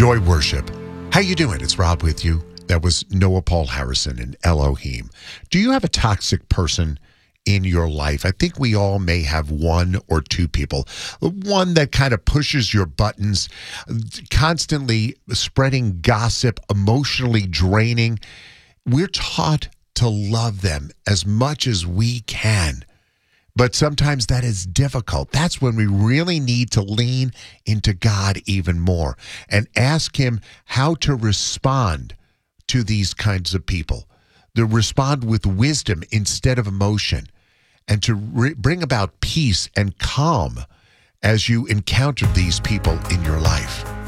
Joy Worship. How you doing? It's Rob with you. That was Noah Paul Harrison and Elohim. Do you have a toxic person in your life? I think we all may have one or two people. One that kind of pushes your buttons, constantly spreading gossip, emotionally draining. We're taught to love them as much as we can. But sometimes that is difficult. That's when we really need to lean into God even more and ask Him how to respond to these kinds of people. To respond with wisdom instead of emotion, and to bring about peace and calm as you encounter these people in your life.